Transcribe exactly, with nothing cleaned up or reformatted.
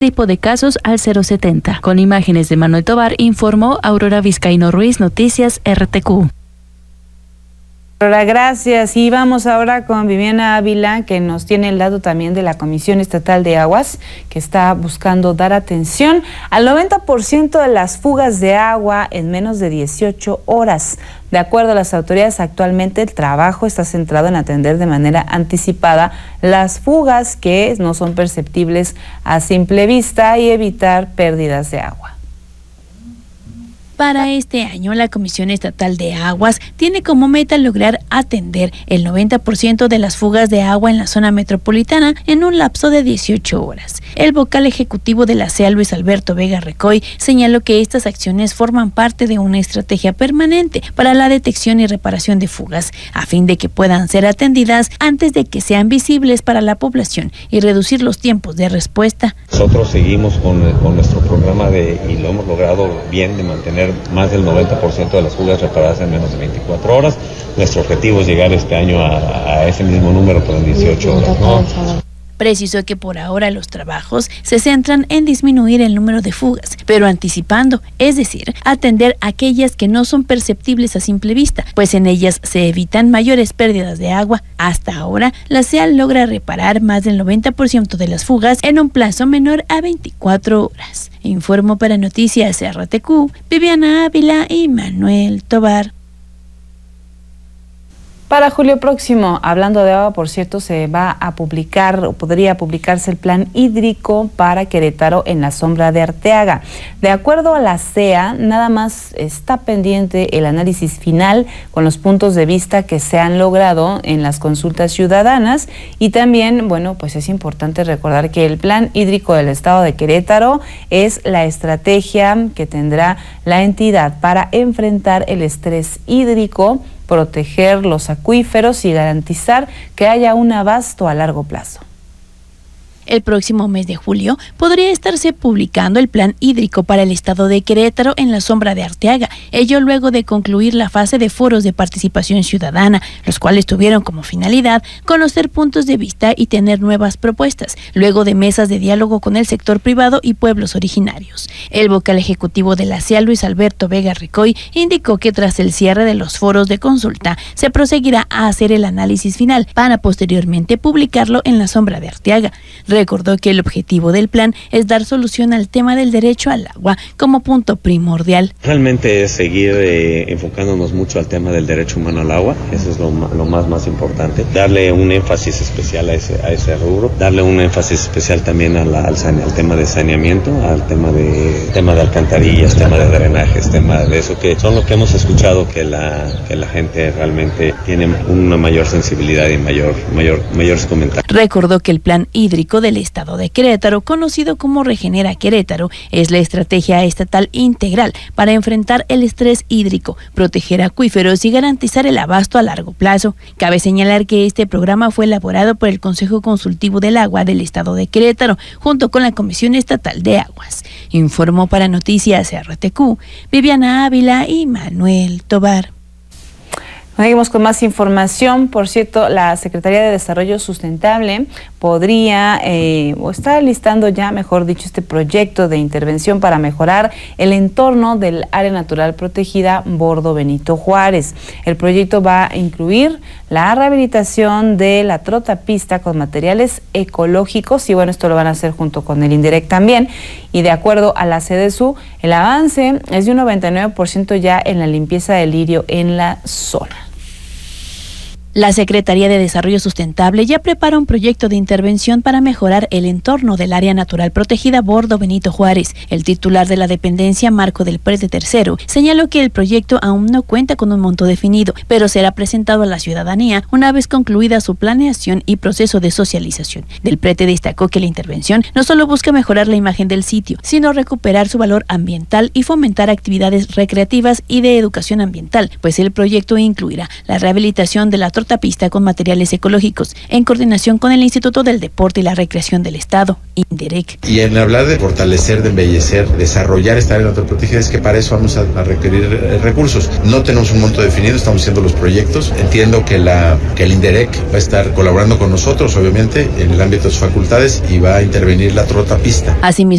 tipo de casos al cero setenta. Con imágenes de Manuel Tobar, informó Aurora Vizcaíno Ruiz, Noticias R T Q. Aurora, gracias. Y vamos ahora con Viviana Ávila, que nos tiene el dato también de la Comisión Estatal de Aguas, que está buscando dar atención al noventa por ciento de las fugas de agua en menos de dieciocho horas. De acuerdo a las autoridades, actualmente el trabajo está centrado en atender de manera anticipada las fugas que no son perceptibles a simple vista y evitar pérdidas de agua. Para este año, la Comisión Estatal de Aguas tiene como meta lograr atender el noventa por ciento de las fugas de agua en la zona metropolitana en un lapso de dieciocho horas. El vocal ejecutivo de la C E A, Luis Alberto Vega Recoy, señaló que estas acciones forman parte de una estrategia permanente para la detección y reparación de fugas, a fin de que puedan ser atendidas antes de que sean visibles para la población y reducir los tiempos de respuesta. Nosotros seguimos con, con nuestro programa de, y lo hemos logrado bien, de mantener más del noventa por ciento de las fugas reparadas en menos de veinticuatro horas. Nuestro objetivo es llegar este año a, a ese mismo número, pero en dieciocho horas, ¿no? Precisó que por ahora los trabajos se centran en disminuir el número de fugas, pero anticipando, es decir, atender aquellas que no son perceptibles a simple vista, pues en ellas se evitan mayores pérdidas de agua. Hasta ahora, la C E A logra reparar más del noventa por ciento de las fugas en un plazo menor a veinticuatro horas. Informó para Noticias R T Q, Viviana Ávila y Manuel Tobar. Para julio próximo, hablando de agua, por cierto, se va a publicar o podría publicarse el plan hídrico para Querétaro en la sombra de Arteaga. De acuerdo a la C E A, nada más está pendiente el análisis final con los puntos de vista que se han logrado en las consultas ciudadanas y también, bueno, pues es importante recordar que el plan hídrico del estado de Querétaro es la estrategia que tendrá la entidad para enfrentar el estrés hídrico, proteger los acuíferos y garantizar que haya un abasto a largo plazo. El próximo mes de julio podría estarse publicando el plan hídrico para el estado de Querétaro en la sombra de Arteaga, ello luego de concluir la fase de foros de participación ciudadana, los cuales tuvieron como finalidad conocer puntos de vista y tener nuevas propuestas, luego de mesas de diálogo con el sector privado y pueblos originarios. El vocal ejecutivo de la C E A, Luis Alberto Vega Recoy, indicó que tras el cierre de los foros de consulta, se proseguirá a hacer el análisis final para posteriormente publicarlo en la sombra de Arteaga. Recordó que el objetivo del plan es dar solución al tema del derecho al agua como punto primordial. Realmente es seguir eh, enfocándonos mucho al tema del derecho humano al agua, eso es lo, lo más más importante, darle un énfasis especial a ese, a ese rubro, darle un énfasis especial también a la, al, sane, al tema de saneamiento, al tema de tema de alcantarillas, tema de drenajes, tema de eso, que son lo que hemos escuchado que la, que la gente realmente tiene una mayor sensibilidad y mayor, mayor, mayores comentarios. Recordó que el plan hídrico del estado de Querétaro, conocido como Regenera Querétaro, es la estrategia estatal integral para enfrentar el estrés hídrico, proteger acuíferos y garantizar el abasto a largo plazo. Cabe señalar que este programa fue elaborado por el Consejo Consultivo del Agua del estado de Querétaro, junto con la Comisión Estatal de Aguas. Informó para Noticias R T Q, Viviana Ávila y Manuel Tobar. Seguimos con más información. Por cierto, la Secretaría de Desarrollo Sustentable podría, eh, o está listando ya, mejor dicho, este proyecto de intervención para mejorar el entorno del área natural protegida Bordo Benito Juárez. El proyecto va a incluir la rehabilitación de la trotapista con materiales ecológicos y bueno, esto lo van a hacer junto con el INDIREC también. Y de acuerdo a la CEDESU, el avance es de un noventa y nueve por ciento ya en la limpieza del lirio en la zona. La Secretaría de Desarrollo Sustentable ya prepara un proyecto de intervención para mejorar el entorno del área natural protegida Bordo Benito Juárez. El titular de la dependencia, Marco del Prete tercero, señaló que el proyecto aún no cuenta con un monto definido, pero será presentado a la ciudadanía una vez concluida su planeación y proceso de socialización. Del Prete destacó que la intervención no solo busca mejorar la imagen del sitio, sino recuperar su valor ambiental y fomentar actividades recreativas y de educación ambiental, pues el proyecto incluirá la rehabilitación de la trotapista con materiales ecológicos, en coordinación con el Instituto del Deporte y la Recreación del Estado, INDEREC. Y en hablar de fortalecer, de embellecer, desarrollar esta área natural protegida, es que para eso vamos a, a requerir eh, recursos. No tenemos un monto definido, estamos haciendo los proyectos. Entiendo que, la, que el INDEREC va a estar colaborando con nosotros, obviamente, en el ámbito de sus facultades y va a intervenir la trotapista. Asimismo,